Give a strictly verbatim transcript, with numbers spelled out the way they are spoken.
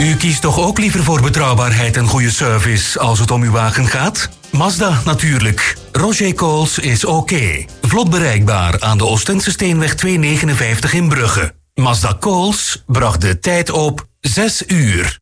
U kiest toch ook liever voor betrouwbaarheid en goede service als het om uw wagen gaat? Mazda natuurlijk. Roger Coles is oké. Vlot bereikbaar aan de Oostense Steenweg tweehonderdnegenenvijftig in Brugge. Mazda Coles bracht de tijd op zes uur.